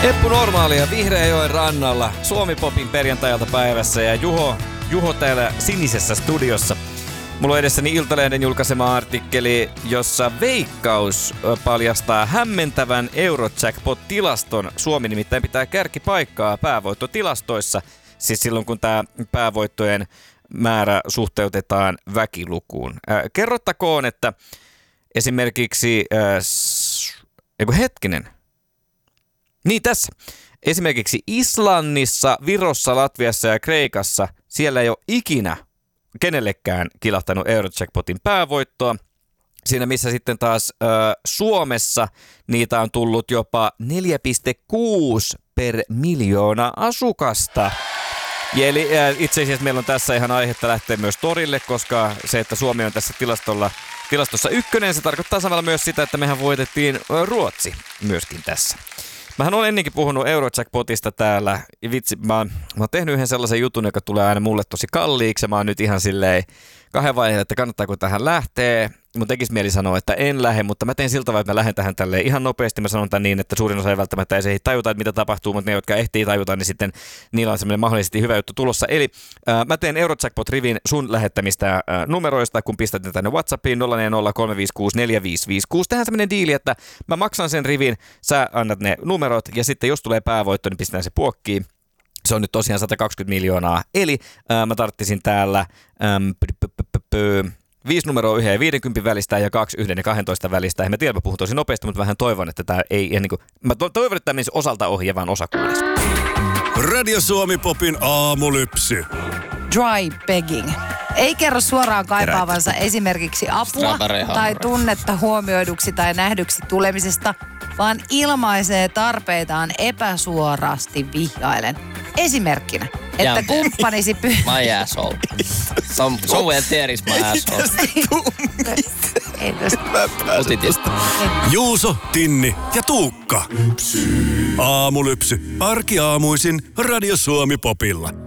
Eppu Normaali ja Vihreäjoen rannalla Suomi-popin perjantailta päivässä ja Juho täällä sinisessä studiossa. Mulla on edessäni Iltalehden julkaisema artikkeli, jossa Veikkaus paljastaa hämmentävän Eurojackpot-tilaston. Suomi nimittäin pitää kärkipaikkaa päävoittotilastoissa, siis silloin kun tämä päävoittojen määrä suhteutetaan väkilukuun. Kerrottakoon, että esimerkiksi... Niin tässä. Esimerkiksi Islannissa, Virossa, Latviassa ja Kreikassa siellä ei ole ikinä kenellekään kilahtanut Eurojackpotin päävoittoa. Siinä missä sitten taas Suomessa niitä on tullut jopa 4,6 per miljoona asukasta. Ja eli itse asiassa meillä on tässä ihan aihetta lähteä myös torille, koska se, että Suomi on tässä tilastossa ykkönen, se tarkoittaa samalla myös sitä, että mehän voitettiin Ruotsi myöskin tässä. Mähän olen ennenkin puhunut Eurojackpotista täällä. Vitsi, mä oon tehnyt yhden sellaisen jutun, joka tulee aina mulle tosi kalliiksi. Mä oon nyt ihan silleen kahden vaiheen, että kannattaako tähän lähteä. Mun tekisi mieli sanoa, että en lähde, mutta mä teen siltä vaan, että mä lähden tähän tälleen ihan nopeasti. Mä sanon tämän niin, että suurin osa ei välttämättä edes tajuta, että mitä tapahtuu, mutta ne, jotka ehtii tajuta, niin sitten niillä on semmoinen mahdollisesti hyvä juttu tulossa. Eli mä teen Eurojackpot-rivin sun lähettämistä numeroista, kun pistät ne tänne WhatsAppiin 0403564556. Tehdään semmoinen diili, että mä maksan sen rivin, sä annat ne numerot ja sitten jos tulee päävoitto, niin pistetään se puokkiin. Se on nyt tosiaan 120 miljoonaa. Eli mä tarttisin täällä 5 numeroa 1 ja 50 välistä ja 2 1 ja 12 välistä. Mä tiedän, mä puhun tosi nopeasti, mutta vähän toivon, että tää ei niin kuin, mä toivon, että tämä menisi osalta ohi vaan osa kuulisi. Radio Suomi Popin aamulypsy. Dry begging. Ei kerro suoraan kaipaavansa esimerkiksi apua tai tunnetta huomioiduksi tai nähdyksi tulemisesta, vaan ilmaisee tarpeitaan epäsuorasti vihjaillen. Esimerkkinä, että kumppanisi My asshole. Somewhere there is my asshole. Juuso, Tinni ja Tuukka. Aamulypsy. Arkiaamuisin Radio Suomi Popilla.